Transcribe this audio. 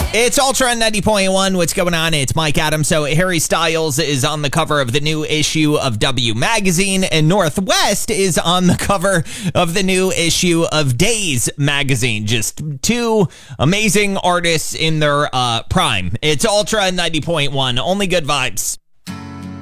It's Ultra 90.1. What's going on? It's Mike Adams. So Harry Styles is on the cover of the new issue of W Magazine, and Northwest is on the cover of the new issue of Days Magazine. Just two amazing artists in their prime. It's Ultra 90.1. Only good vibes.